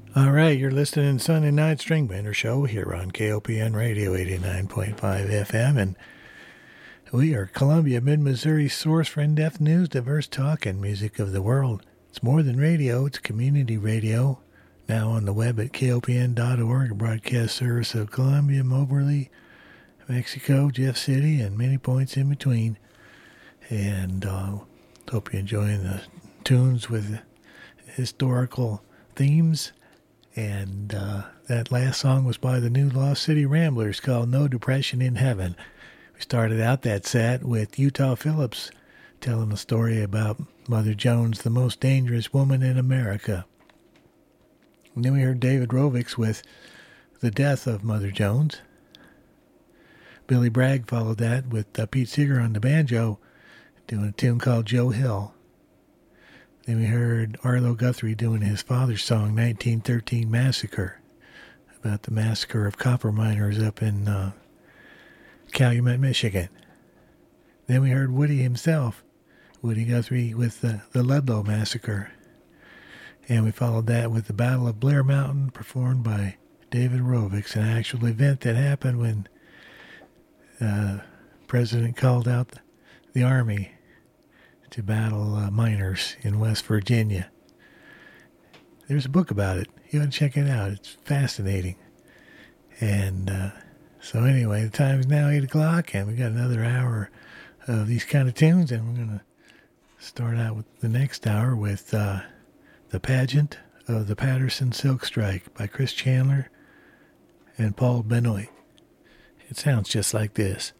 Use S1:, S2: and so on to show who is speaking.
S1: All right, you're listening to Sunday Night String Bender Show here on KOPN Radio 89.5 FM, and we are Columbia, Mid-Missouri's source for in-depth news, diverse talk, and music of the world. It's more than radio, it's community radio. Now on the web at KOPN.org, a broadcast service of Columbia, Moberly, Mexico, Jeff City, and many points in between. And hope you're enjoying the tunes with historical themes. And that last song was by the new Lost City Ramblers called No Depression in Heaven. We started out that set with Utah Phillips telling a story about Mother Jones, the most dangerous woman in America. And then we heard David Rovics with The Death of Mother Jones. Billy Bragg followed that with Pete Seeger on the banjo doing a tune called Joe Hill. Then we heard Arlo Guthrie doing his father's song, 1913 Massacre, about the massacre of copper miners up in Calumet, Michigan. Then we heard Woody himself, Woody Guthrie, with the Ludlow Massacre. And we followed that with the Battle of Blair Mountain, performed by David Rovics, an actual event that happened when the President called out the Army to battle miners in West Virginia. There's a book about it. You ought to check it out. It's fascinating. And so anyway, the time is now 8 o'clock, and we got another hour of these kind of tunes, and we're going to start out with the next hour with The Pageant of the Patterson Silk Strike by Chris Chandler and Paul Benoit. It sounds just like this.